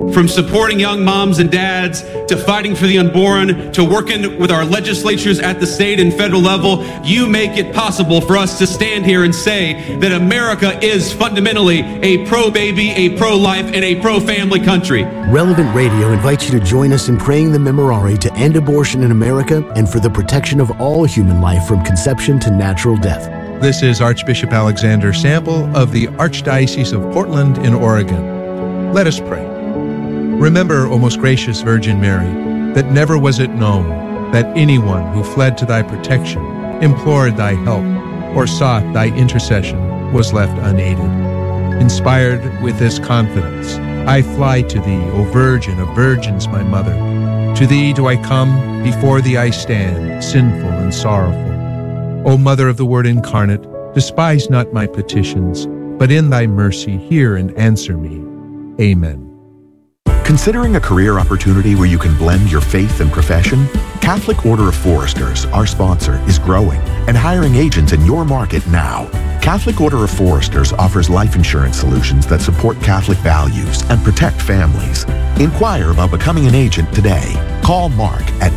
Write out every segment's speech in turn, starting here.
From supporting young moms and dads, to fighting for the unborn, to working with our legislatures at the state and federal level, you make it possible for us to stand here and say that America is fundamentally a pro-baby, a pro-life, and a pro-family country. Relevant Radio invites you to join us in praying the Memorare to end abortion in America and for the protection of all human life from conception to natural death. This is Archbishop Alexander Sample of the Archdiocese of Portland in Oregon. Let us pray. Remember, O most gracious Virgin Mary, that never was it known that anyone who fled to thy protection, implored thy help, or sought thy intercession was left unaided. Inspired with this confidence, I fly to thee, O Virgin of Virgins, my mother. To thee do I come, before thee I stand, sinful and sorrowful. O Mother of the Word incarnate, despise not my petitions, but in thy mercy hear and answer me. Amen. Considering a career opportunity where you can blend your faith and profession? Catholic Order of Foresters, our sponsor, is growing and hiring agents in your market now. Catholic Order of Foresters offers life insurance solutions that support Catholic values and protect families. Inquire about becoming an agent today. Call Mark at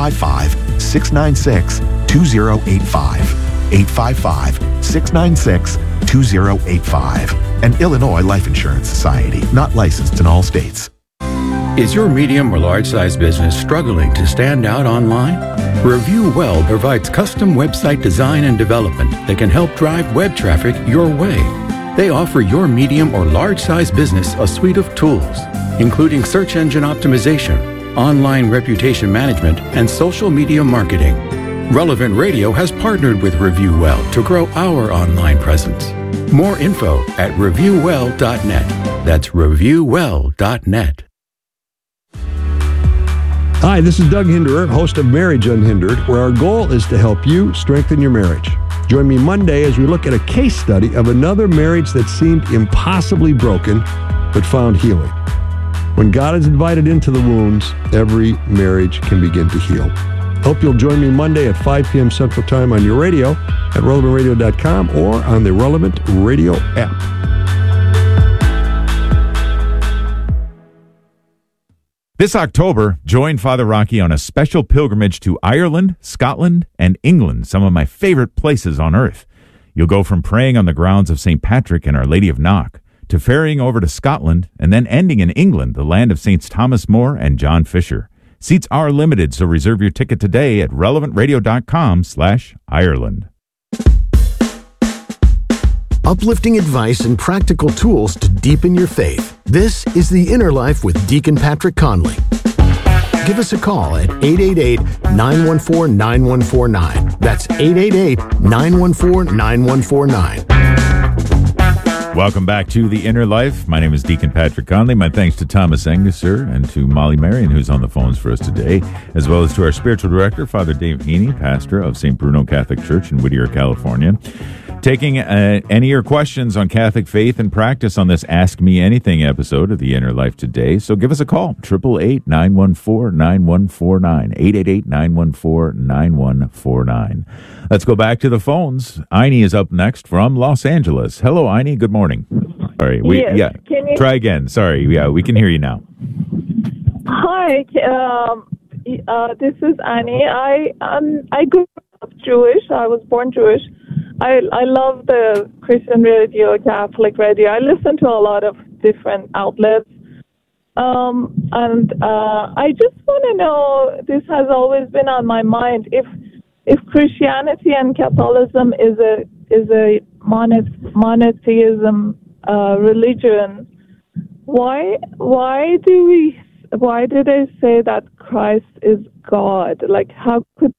855-696-2085, 855-696-2085, and Illinois Life Insurance Society, not licensed in all states. Is your medium or large-size business struggling to stand out online? Review Well provides custom website design and development that can help drive web traffic your way. They offer your medium or large-size business a suite of tools, including search engine optimization, online reputation management, and social media marketing. Relevant Radio has partnered with Review Well to grow our online presence. More info at reviewwell.net. That's reviewwell.net. Hi, this is Doug Hinderer, host of Marriage Unhindered, where our goal is to help you strengthen your marriage. Join me Monday as we look at a case study of another marriage that seemed impossibly broken, but found healing. When God is invited into the wounds, every marriage can begin to heal. Hope you'll join me Monday at 5 p.m. Central Time on your radio at relevantradio.com or on the Relevant Radio app. This October, join Father Rocky on a special pilgrimage to Ireland, Scotland, and England, some of my favorite places on earth. You'll go from praying on the grounds of St. Patrick and Our Lady of Knock to ferrying over to Scotland and then ending in England, the land of Saints Thomas More and John Fisher. Seats are limited, so reserve your ticket today at relevantradio.com/Ireland. Uplifting advice and practical tools to deepen your faith. This is The Inner Life with Deacon Patrick Conley. Give us a call at 888-914-9149. That's 888-914-9149. Welcome back to The Inner Life. My name is Deacon Patrick Conley. My thanks to Thomas Anguser and to Molly Marion, who's on the phones for us today, as well as to our spiritual director, Father Dave Heaney, pastor of St. Bruno Catholic Church in Whittier, California. Taking any of your questions on Catholic faith and practice on this Ask Me Anything episode of The Inner Life today. So give us a call, 888-914-9149, 888-914-9149. Let's go back to the phones. Aini is up next from Los Angeles. Hello, Aini. Good morning. Sorry. Yes. Try again. Sorry. Yeah, we can hear you now. Hi. This is Annie. I grew up Jewish. I was born Jewish. I love the Christian radio, Catholic radio. I listen to a lot of different outlets. And I just want to know, this has always been on my mind, if Christianity and Catholicism is a monotheism religion, why do they say that Christ is God? Like, how could...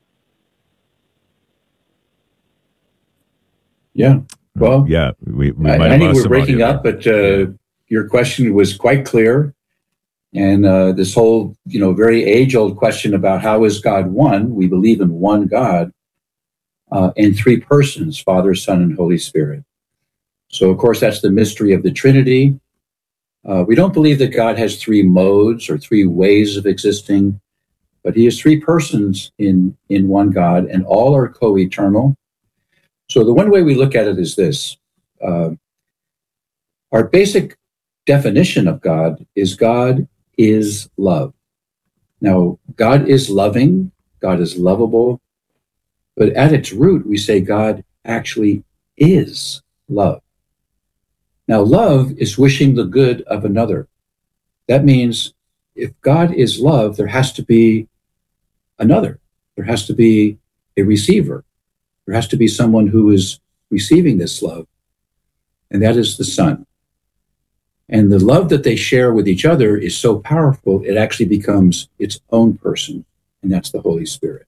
Yeah. Well, yeah, we might I have think lost we're some breaking audio. up, but your question was quite clear. And this whole, very age-old question about how is God one? We believe in one God in three persons, Father, Son, and Holy Spirit. So, of course, that's the mystery of the Trinity. We don't believe that God has three modes or three ways of existing, but he has three persons in one God, and all are co-eternal. So the one way we look at it is this. Our basic definition of God is love. Now, God is loving, God is lovable, but at its root, we say God actually is love. Now, love is wishing the good of another. That means if God is love, there has to be another. There has to be a receiver. There has to be someone who is receiving this love, and that is the Son. And the love that they share with each other is so powerful, it actually becomes its own person, and that's the Holy Spirit.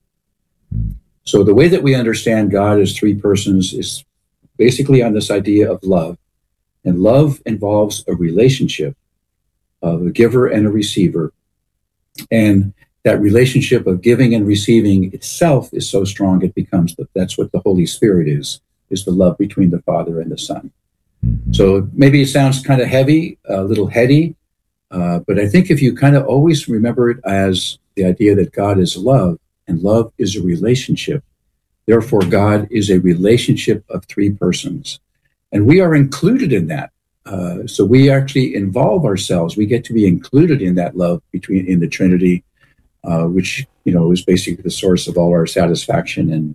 So the way that we understand God as three persons is basically on this idea of love. And love involves a relationship of a giver and a receiver. And that relationship of giving and receiving itself is so strong, it becomes that's what the Holy Spirit is the love between the Father and the Son. So maybe it sounds kind of heavy, a little heady, but I think if you kind of always remember it as the idea that God is love, and love is a relationship, therefore God is a relationship of three persons. And we are included in that. So we actually involve ourselves. We get to be included in that love in the Trinity, which, is basically the source of all our satisfaction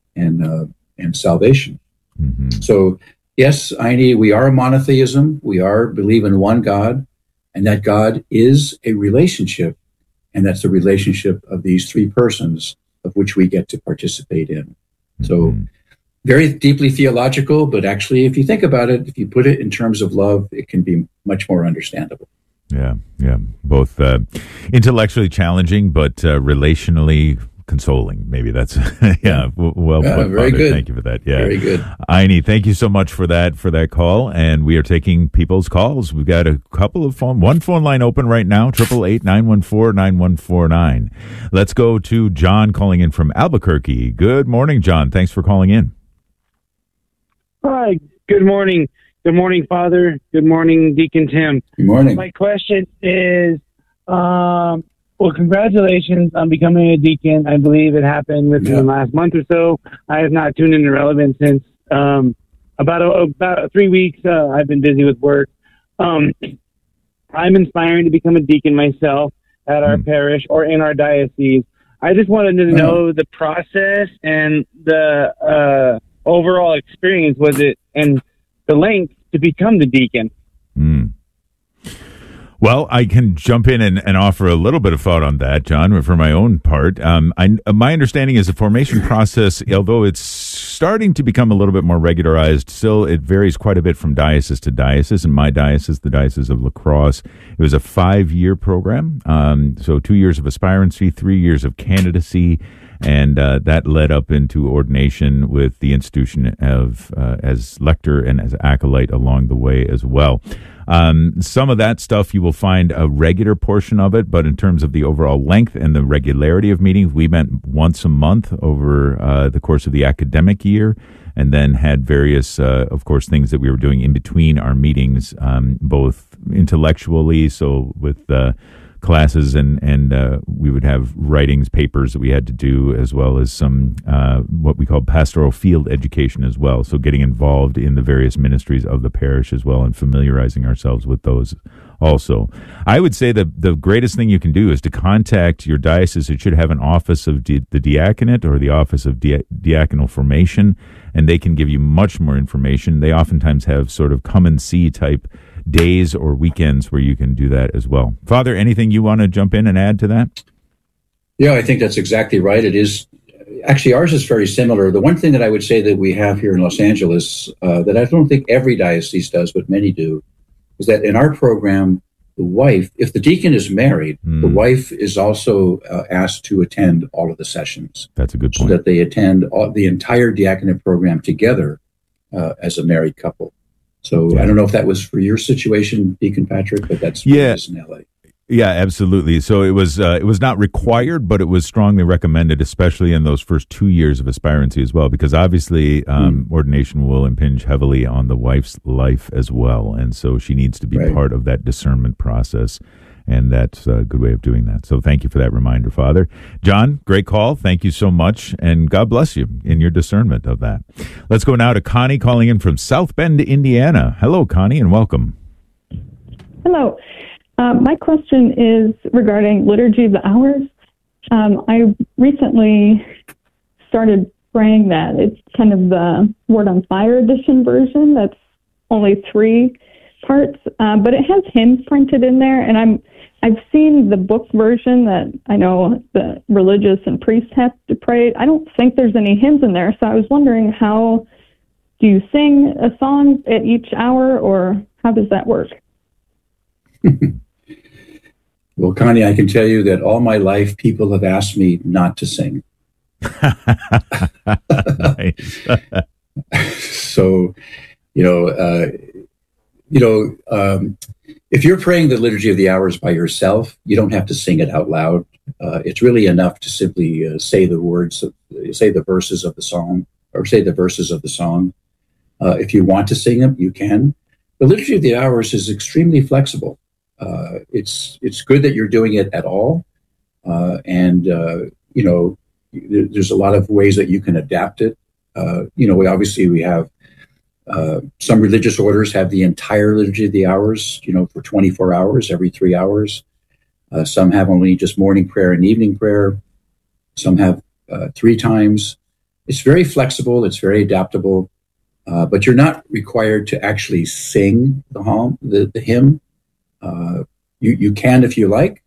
and salvation. Mm-hmm. So yes, Aini, we are a monotheism. We believe in one God, and that God is a relationship, and that's the relationship of these three persons of which we get to participate in. Mm-hmm. So very deeply theological, but actually, if you think about it, if you put it in terms of love, it can be much more understandable. Yeah. Both intellectually challenging, but relationally consoling. Maybe that's well put. Very good. Thank you for that. Yeah, very good. Aini, thank you so much for that call, and we are taking people's calls. We've got a couple of one phone line open right now, 888-914-9149. Let's go to John calling in from Albuquerque. Good morning, John. Thanks for calling in. Hi. Good morning. Good morning, Father. Good morning, Deacon Tim. Good morning. My question is, well, congratulations on becoming a deacon. I believe it happened within the last month or so. I have not tuned into Relevant since about 3 weeks. I've been busy with work. I'm inspiring to become a deacon myself at our parish or in our diocese. I just wanted to know the process and the overall experience, was it, and the length to become the deacon. Well, I can jump in and offer a little bit of thought on that, John, for my own part. My understanding is the formation process, although it's starting to become a little bit more regularized, still it varies quite a bit from diocese to diocese. In my diocese, the Diocese of La Crosse, it was a 5-year program. So 2 years of aspirancy, 3 years of candidacy, and that led up into ordination with the institution of as lector and as acolyte along the way as well. Some of that stuff you will find a regular portion of it, but in terms of the overall length and the regularity of meetings, we met once a month over the course of the academic year, and then had various, of course, things that we were doing in between our meetings, both intellectually, so with classes, and we would have writings, papers that we had to do, as well as some what we call pastoral field education as well. So getting involved in the various ministries of the parish as well, and familiarizing ourselves with those also. I would say that the greatest thing you can do is to contact your diocese. It should have an office of the diaconate or the office of diaconal formation, and they can give you much more information. They oftentimes have sort of come and see type days or weekends where you can do that as well. Father, anything you want to jump in and add to that? Yeah, I think that's exactly right. It is actually, ours is very similar. The one thing that I would say that we have here in Los Angeles that I don't think every diocese does, but many do, is that in our program, the wife, if the deacon is married, the wife is also asked to attend all of the sessions. That's a good point. So that they attend the entire diaconate program together as a married couple. So I don't know if that was for your situation, Deacon Patrick, but that's what it is in LA. Yeah, absolutely. So it was not required, but it was strongly recommended, especially in those first 2 years of aspirancy as well, because obviously ordination will impinge heavily on the wife's life as well. And so she needs to be part of that discernment process. And that's a good way of doing that. So thank you for that reminder, Father. John, great call. Thank you so much. And God bless you in your discernment of that. Let's go now to Connie calling in from South Bend, Indiana. Hello, Connie, and welcome. Hello. My question is regarding Liturgy of the Hours. I recently started praying that. It's kind of the Word on Fire edition version. That's only 3 parts, but it has hymns printed in there, and I've seen the book version that I know the religious and priests have to pray. I don't think there's any hymns in there, so I was wondering, how do you sing a song at each hour, or how does that work? Well, Connie, I can tell you that all my life people have asked me not to sing. So, if you're praying the Liturgy of the Hours by yourself, you don't have to sing it out loud. It's really enough to simply say the words, say the verses of the song, or say the verses of the song. If you want to sing them, you can. The Liturgy of the Hours is extremely flexible. It's good that you're doing it at all, and there's a lot of ways that you can adapt it. We have some religious orders have the entire Liturgy of the Hours, for 24 hours, every 3 hours. Some have only just morning prayer and evening prayer. Some have 3 times. It's very flexible. It's very adaptable. But you're not required to actually sing the hymn. You can if you like,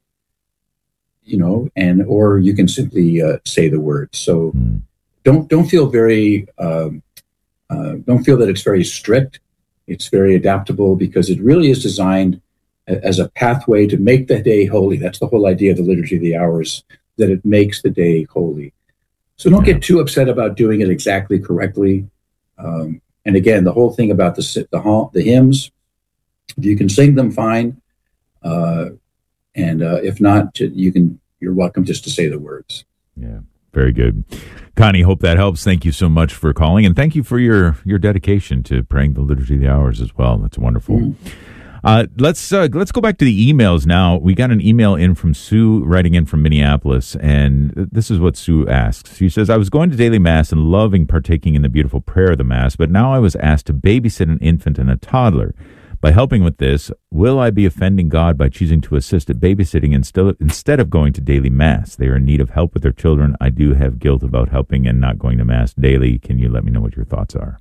or you can simply say the words. So don't feel very don't feel that it's very strict. It's very adaptable, because it really is designed as a pathway to make the day holy. That's the whole idea of the Liturgy of the Hours, that it makes the day holy. So don't get too upset about doing it exactly correctly. And again, the whole thing about the hymns, if you can sing them, fine. And if not, you're welcome just to say the words. Yeah, very good. Connie, hope that helps. Thank you so much for calling, and thank you for your dedication to praying the Liturgy of the Hours as well. That's wonderful. Let's go back to the emails now. We got an email in from Sue, writing in from Minneapolis, and this is what Sue asks. She says, I was going to daily Mass and loving partaking in the beautiful prayer of the Mass, but now I was asked to babysit an infant and a toddler. By helping with this, will I be offending God by choosing to assist at babysitting instead of going to daily Mass? They are in need of help with their children. I do have guilt about helping and not going to Mass daily. Can you let me know what your thoughts are?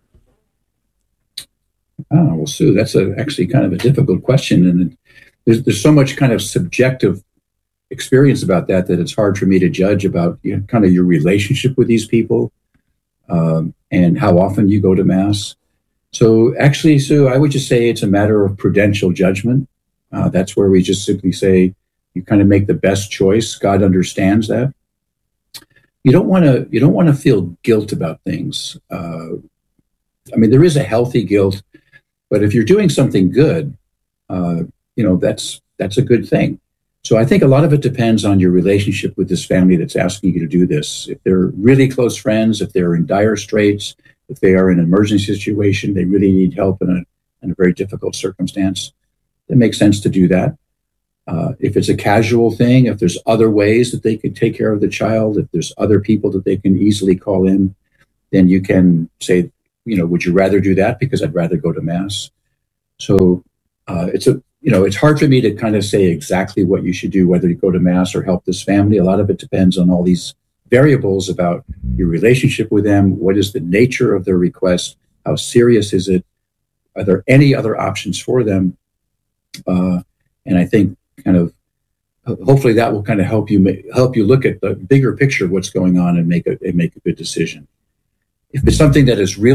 Oh, well, Sue, that's actually kind of a difficult question. And there's so much kind of subjective experience about that it's hard for me to judge about kind of your relationship with these people and how often you go to Mass. So actually, Sue, I would just say it's a matter of prudential judgment. That's where we just simply say you kind of make the best choice. God understands that. You don't want to feel guilt about things. There is a healthy guilt, but if you're doing something good, that's a good thing. So I think a lot of it depends on your relationship with this family that's asking you to do this. If they're really close friends, if they're in dire straits, if they are in an emergency situation, they really need help in a very difficult circumstance, it makes sense to do that. If it's a casual thing, if there's other ways that they could take care of the child, if there's other people that they can easily call in, then you can say, would you rather do that? Because I'd rather go to Mass. So it's hard for me to kind of say exactly what you should do, whether you go to Mass or help this family. A lot of it depends on all these variables about your relationship with them. What is the nature of their request? How serious is it? Are there any other options for them? And I think kind of hopefully that will kind of help you look at the bigger picture of what's going on and make a good decision. If it's something that is really